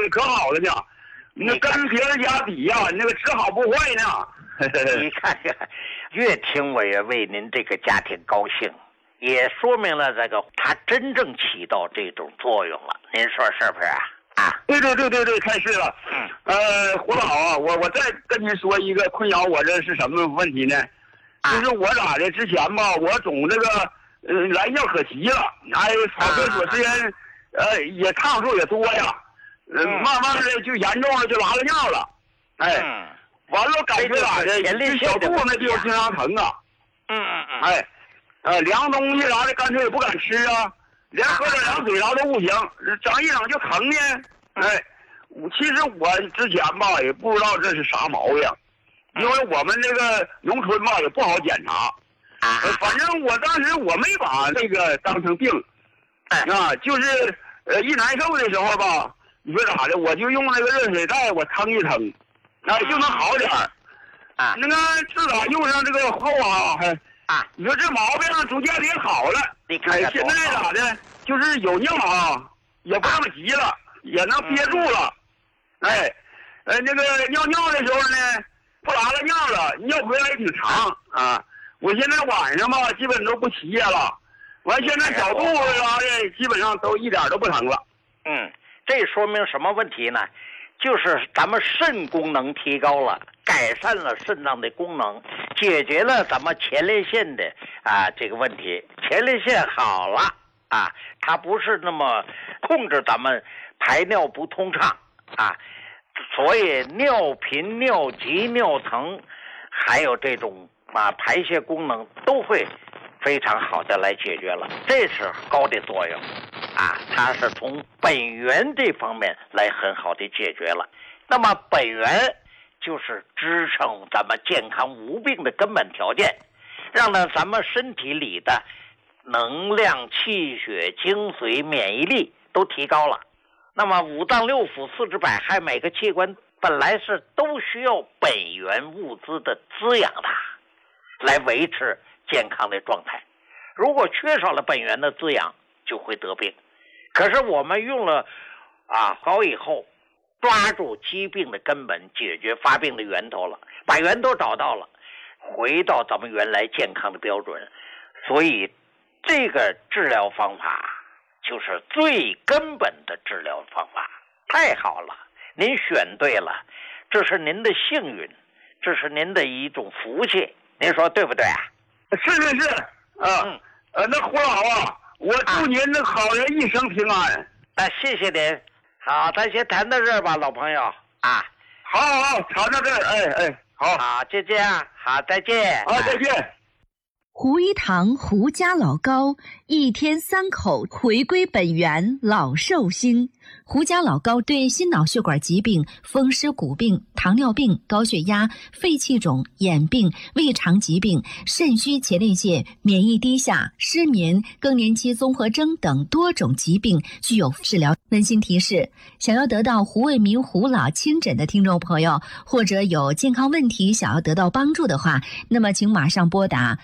可好了呢。那跟别人家比呀，那个只好不坏呢。 你看看，越听我越为您这个家庭高兴，也说明了这个它真正起到这种作用了。您说是不是啊？啊， 对，开始了。胡老啊，我再跟您说一个困扰我这是什么问题呢？就是我咋的？之前吧，我总这个来尿可急了，哎，跑厕所时间也趟数也多呀，慢慢的就严重了，就拉了尿了，哎。完了，感觉咋的？这小肚子那地方经常疼啊。哎，凉东西啥的，干脆也不敢吃啊，连喝点凉水啥都不行，整一整就疼呢。哎，其实我之前吧也不知道这是啥毛病，因为我们这个农村吧也不好检查。反正我当时我没把这个当成病，就是一难受的时候吧，你说咋的？我就用那个热水袋我腾一腾。就能好点儿，那个自打用上这个后你说这毛病逐渐也好了。 你看看现在咋的？就是有尿也不那么急了，也能憋住了。那个尿的时候呢，不拉了尿了，尿回来也挺长啊。我现在晚上吧，基本都不起夜了。完，现在小肚子啥的，基本上都一点都不疼了。 这说明什么问题呢？就是咱们肾功能提高了，改善了肾脏的功能，解决了咱们前列腺的这个问题。前列腺好了它不是那么控制咱们排尿不通畅所以尿频、尿急、尿疼，还有这种排泄功能都会非常好的来解决了，这是高的作用它是从本源这方面来很好的解决了。那么本源就是支撑咱们健康无病的根本条件，让咱们身体里的能量、气血、精髓、免疫力都提高了。那么五脏六腑、四肢百骸，每个器官本来是都需要本源物资的滋养的，来维持健康的状态。如果缺少了本源的滋养，就会得病。可是我们用了好以后，抓住疾病的根本，解决发病的源头了，把源头找到了，回到咱们原来健康的标准。所以这个治疗方法就是最根本的治疗方法，太好了，您选对了，这是您的幸运，这是您的一种福气，您说对不对啊？ 是那胡老我祝您那好人一生平安。 谢谢您。好，咱先谈到这儿吧，老朋友好，谈到这儿，好， 就这样，好，再见。 再见。 胡一堂胡家老高，一天3口回归本源，老寿星。胡家老高对心脑血管疾病、风湿骨病、糖尿病、高血压、肺气肿、眼病、胃肠疾病、肾虚前列腺、免疫低下、失眠、更年期综合征等多种疾病具有治疗。温馨提示：想要得到胡卫民胡老亲诊的听众朋友，或者有健康问题想要得到帮助的话，那么请马上拨打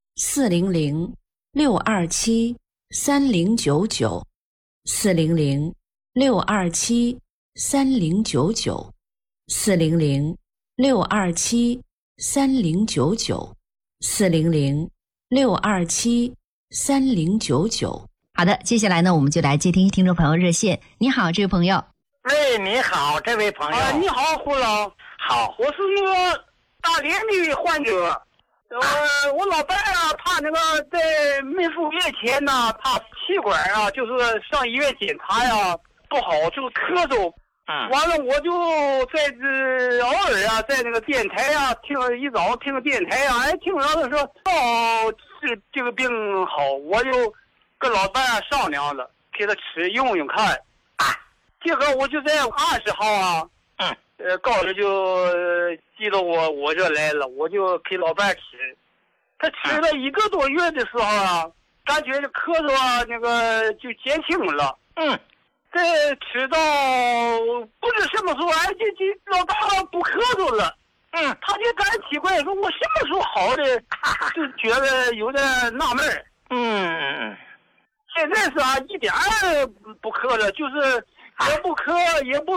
400-627-3099 400-627-3099 400-627-3099 400-627-3099。 好的，接下来呢，我们就来接听听众朋友热线。你好，这位朋友。 喂，你好，这位朋友。 你好，胡老。 好， 我是那个大连的患者。我老伴他那个在没数月前呢，他气管就是上医院检查不好，就是咳嗽。完了我就在偶尔在那个电台一早听个电台听着他说这个病好，我就跟老伴商量了，给他吃用用看结果我就在20号告诉就寄到我这来了，我就给老伴吃。他吃了1个多月的时候感觉这咳嗽那个就减轻了。再吃到不知什么时候这老大不咳嗽了。他就感奇怪，说我什么时候好的，就觉得有点纳闷。现在是一点不咳了，就是也不咳也不